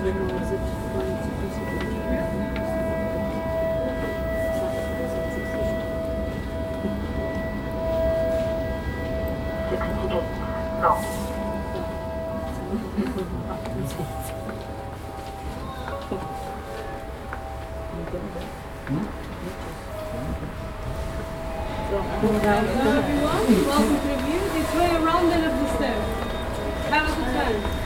Non. Hello everyone, welcome to review. It's way around the stairs. Have a good time.